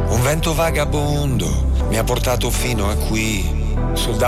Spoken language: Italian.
Un vento vagabondo mi ha portato fino a qui. Sul